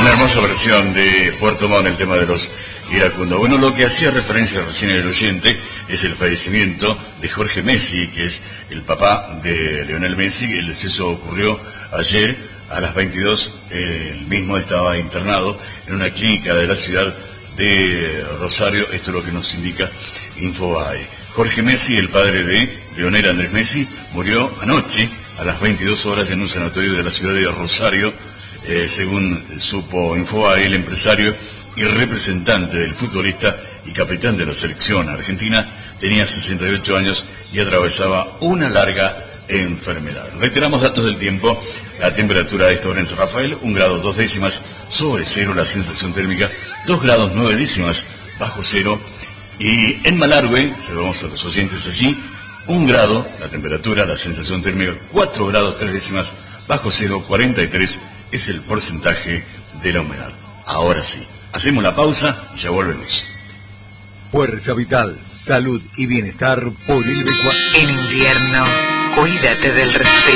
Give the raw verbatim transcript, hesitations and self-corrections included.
Una hermosa versión de Puerto Montt, el tema de los iracundos. Bueno, lo que hacía referencia recién el oyente es el fallecimiento de Jorge Messi, que es el papá de Lionel Messi. El deceso ocurrió ayer a las veintidós. Él mismo estaba internado en una clínica de la ciudad de Rosario. Esto es lo que nos indica Infobae. Jorge Messi, el padre de Lionel Andrés Messi, murió anoche a las veintidós horas en un sanatorio de la ciudad de Rosario. Eh, según supo Infobae, el empresario y representante del futbolista y capitán de la selección argentina tenía sesenta y ocho años y atravesaba una larga enfermedad. Reiteramos datos del tiempo. La temperatura a esta hora en San Rafael, un grado dos décimas sobre cero, la sensación térmica dos grados nueve décimas bajo cero, y en Malargüe, saludamos a los oyentes allí, un grado, la temperatura, la sensación térmica cuatro grados tres décimas bajo cero, cuarenta y tres es el porcentaje de la humedad. Ahora sí, hacemos la pausa y ya volvemos. Fuerza Vital, salud y bienestar por el B cuatro. En invierno, cuídate del resfriado.